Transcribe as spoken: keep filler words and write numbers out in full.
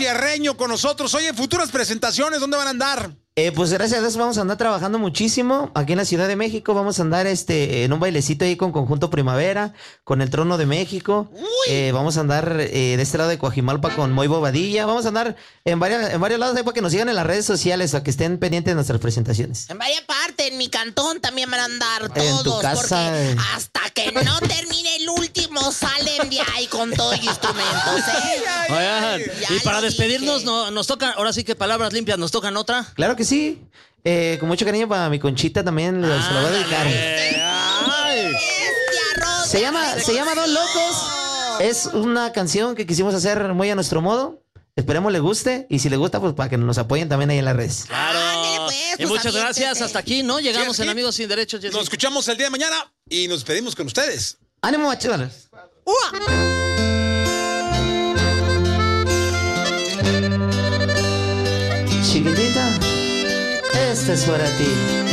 Fierreño con nosotros. Oye, futuras presentaciones, ¿dónde van a andar? Eh, pues gracias a Dios vamos a andar trabajando muchísimo aquí en la Ciudad de México. Vamos a andar este en un bailecito ahí con Conjunto Primavera, con el Trono de México. Eh, vamos a andar eh, de este lado de Coajimalpa con Moy Bobadilla. Vamos a andar en, varias, en varios lados ahí para que nos sigan en las redes sociales, a que estén pendientes de nuestras presentaciones. En vaya parte, en mi cantón también van a andar todos. En tu casa. Porque hasta que no termine el último salen de ahí con todo y instrumentos, ¿eh? Oigan, Ya y para lo despedirnos dije. no, nos tocan, ahora sí que palabras limpias, nos tocan otra. Claro que sí. Eh, con mucho cariño para mi Conchita también, le- se lo voy a dedicar. Ándale. Ay. Este arroz Se de llama, arroz. se llama Dos Locos. Es una canción que quisimos hacer muy a nuestro modo. Esperemos le guste. Y si le gusta, pues para que nos apoyen también ahí en las redes. Claro. Ándale, pues, y pues, muchas aviéntese. gracias. Hasta aquí, ¿no? Llegamos Sí, en aquí. Amigos Sin Derechos. Jessy. Nos escuchamos el día de mañana y nos despedimos con ustedes. ¡Ánimo, machones! Chiquitita, este es para ti.